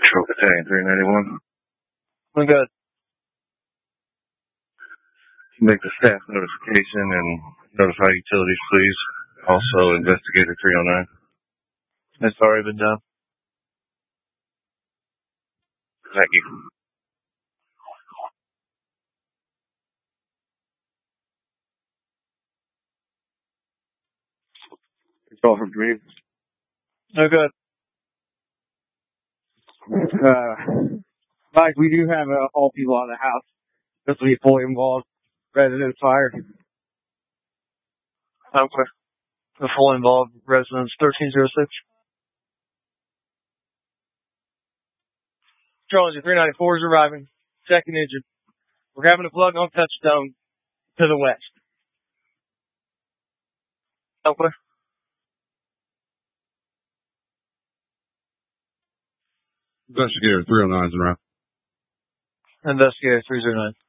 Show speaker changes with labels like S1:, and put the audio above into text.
S1: Patrol Battalion 391.
S2: I'm good.
S1: Make the staff notification and notify utilities, please. Also, Investigator 309.
S2: It's already been done.
S1: Thank you. Control from Green.
S2: No good.
S3: Mike, we do have all people out of the house. This will be fully involved. Residence fire.
S2: Okay. The fully involved residence 1306. Trilogy 394 is arriving. Second engine. We're having a plug on touchstone to the west. Okay.
S1: Investigator 309 is around.
S2: Investigator 309.